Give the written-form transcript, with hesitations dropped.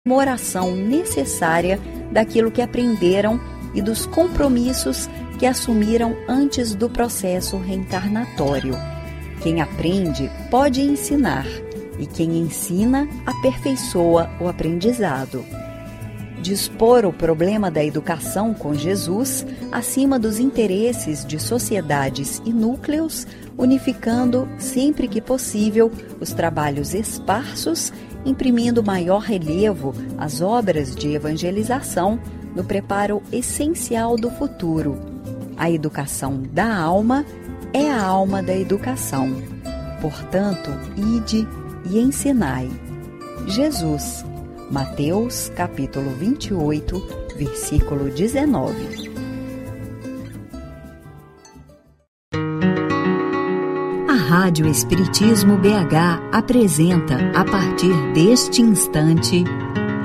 comemoração necessária daquilo que aprenderam e dos compromissos que assumiram antes do processo reencarnatório. Quem aprende pode ensinar, e quem ensina aperfeiçoa o aprendizado. Dispor o problema da educação com Jesus acima dos interesses de sociedades e núcleos, unificando, sempre que possível, os trabalhos esparsos, imprimindo maior relevo às obras de evangelização no preparo essencial do futuro. A educação da alma é a alma da educação. Portanto, ide e ensinai. Jesus, Mateus, capítulo 28, versículo 19. A Rádio Espiritismo BH apresenta, a partir deste instante,